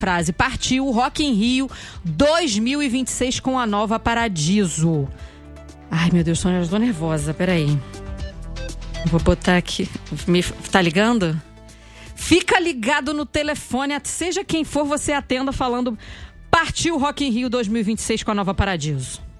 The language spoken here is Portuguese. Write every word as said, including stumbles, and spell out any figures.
frase. Partiu o Rock in Rio dois mil e vinte e seis com a nova Paradiso. Ai, meu Deus, tô, tô nervosa, peraí. Vou botar aqui. Me, tá ligando? Fica ligado no telefone, seja quem for, você atenda falando: partiu o Rock in Rio dois mil e vinte e seis com a nova Paradiso.